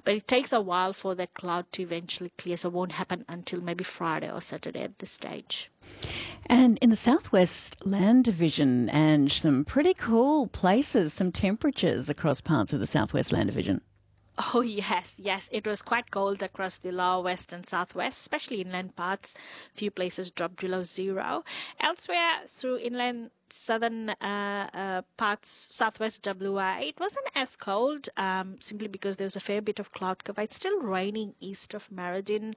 But it takes a while for that cloud to eventually clear, so it won't happen until maybe Friday or Saturday at this stage. And in the Southwest Land Division, and some pretty cool places, some temperatures across parts of the Southwest Land Division. Oh, yes. It was quite cold across the lower west and southwest, especially inland parts. Few places dropped below zero. Elsewhere, through inland southern parts, southwest WA, it wasn't as cold, simply because there was a fair bit of cloud cover. It's still raining east of Merredin.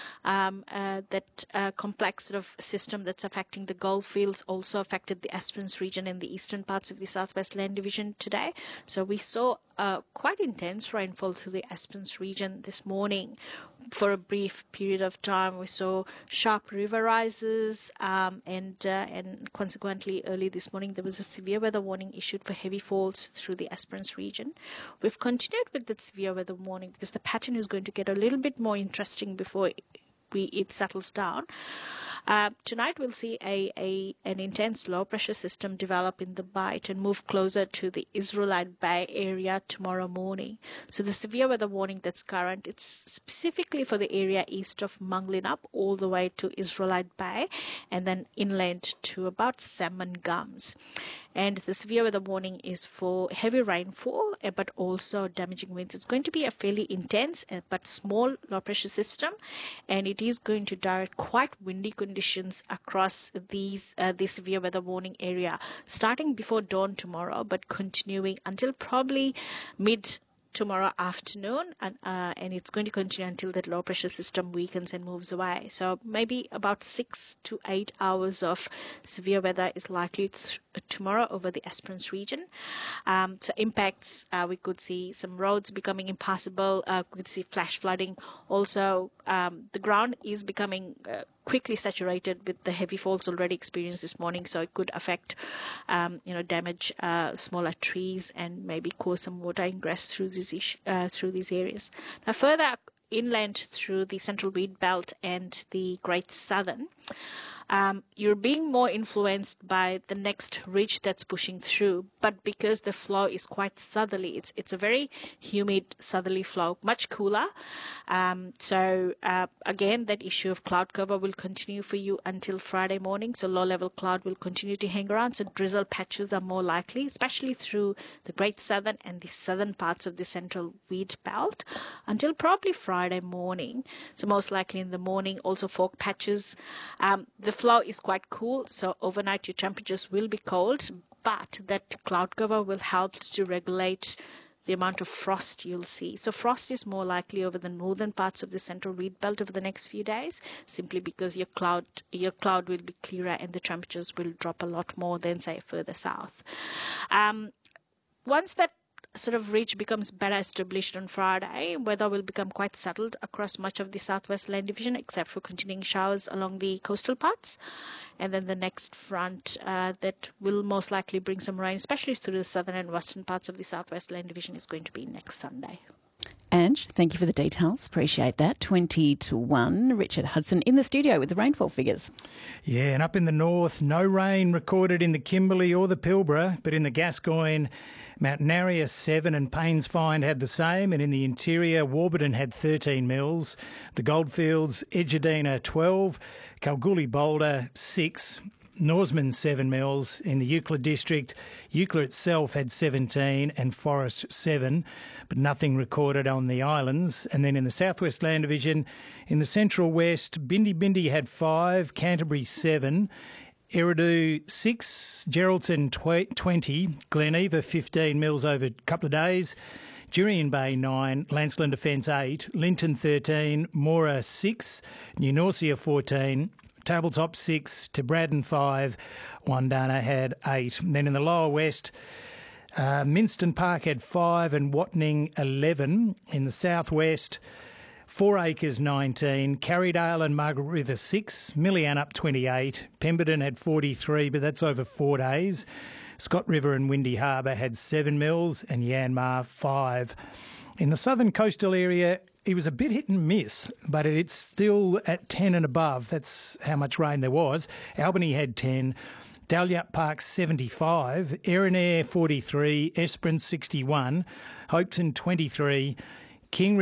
That complex sort of system that's affecting the Goldfields also affected the Esperance region and the eastern parts of the Southwest Land Division today. So we saw quite intense rainfall through the Esperance region this morning. For a brief period of time, we saw sharp river rises, and consequently early this morning there was a severe weather warning issued for heavy falls through the Esperance region. We've continued with that severe weather warning because the pattern is going to get a little bit more interesting before it settles down. Tonight we'll see an intense low pressure system develop in the Bight and move closer to the Israelite Bay area tomorrow morning. So the severe weather warning that's current, it's specifically for the area east of Manglinap all the way to Israelite Bay and then inland to about Salmon Gums. And the severe weather warning is for heavy rainfall, but also damaging winds. It's going to be a fairly intense but small low pressure system, and it is going to direct quite windy conditions across this severe weather warning area, starting before dawn tomorrow, but continuing until probably mid tomorrow afternoon, and it's going to continue until that low pressure system weakens and moves away. So maybe about 6 to 8 hours of severe weather is likely tomorrow over the Esperance region. So impacts, we could see some roads becoming impassable, we could see flash flooding. Also, the ground is becoming quickly saturated with the heavy falls already experienced this morning, so it could affect, damage smaller trees and maybe cause some water ingress through these areas. Now, further inland through the Central Wheat Belt and the Great Southern, you're being more influenced by the next ridge that's pushing through, but because the flow is quite southerly, it's a very humid southerly flow, much cooler. So again, that issue of cloud cover will continue for you until Friday morning. So low-level cloud will continue to hang around. So drizzle patches are more likely, especially through the Great Southern and the southern parts of the Central Wheat Belt until probably Friday morning. So most likely in the morning, also fog patches. The flow is quite cool, so overnight your temperatures will be cold, but that cloud cover will help to regulate the amount of frost you'll see. So frost is more likely over the northern parts of the Central Wheat Belt over the next few days, simply because your cloud will be clearer and the temperatures will drop a lot more than, say, further south. Once that sort of ridge becomes better established on Friday, weather will become quite settled across much of the Southwest Land Division, except for continuing showers along the coastal parts. And then the next front that will most likely bring some rain, especially through the southern and western parts of the Southwest Land Division, is going to be next Sunday. Ange, thank you for the details. Appreciate that. 20-1. Richard Hudson in the studio with the rainfall figures. Yeah, and up in the north, no rain recorded in the Kimberley or the Pilbara, but in the Gascoyne, Mount Narria 7 and Paynes Find had the same, and in the interior, Warburton had 13 mils, the Goldfields, Edgedina 12, Kalgoorlie Boulder 6, Norseman 7 mils. In the Eucla district, Eucla itself had 17 and Forest 7, but nothing recorded on the islands. And then in the Southwest Land Division, in the Central West, Bindi had 5, Canterbury 7, Eridu 6, Geraldton 20, Gleneva 15 mils over a couple of days, Jurien Bay 9, Lancelin Defence 8, Linton 13, Moora 6, New Norcia 14, Tabletop 6, Tebraden 5, Wandana had 8. And then in the lower west, Minston Park had 5 and Watning 11. In the southwest, 4 Acres 19, Carrydale and Margaret River 6, Millianup 28, Pemberton had 43, but that's over 4 days. Scott River and Windy Harbour had 7 mils and Yanmar 5. In the southern coastal area, it was a bit hit and miss, but it's still at 10 and above. That's how much rain there was. Albany had 10, Dalyup Park 75, Erinair 43, Esperance 61, Hopeton 23, King